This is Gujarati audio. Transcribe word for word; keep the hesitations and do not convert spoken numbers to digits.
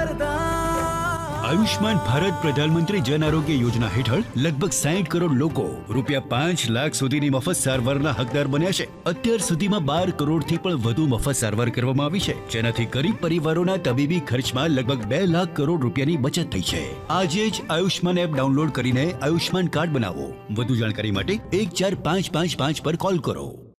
આયુષ્માન ભારત પ્રધાનમંત્રી જન આરોગ્ય યોજના હેઠળ લગભગ સાઠ કરોડ લોકો રૂપિયા પાંચ લાખ સુધીની મફત સારવારના હકદાર બન્યા છે. અત્યાર સુધીમાં બાર કરોડથી પણ વધુ મફત સારવાર કરવામાં આવી છે, જેનાથી ગરીબ પરિવારોના તબીબી ખર્ચમાં લગભગ બે લાખ કરોડ રૂપિયાની બચત થઈ છે. આજે જ આયુષ્માન એપ ડાઉનલોડ કરીને આયુષ્માન કાર્ડ બનાવો. વધુ જાણકારી માટે એક ચાર પાંચ પાંચ પાંચ પર કોલ કરો.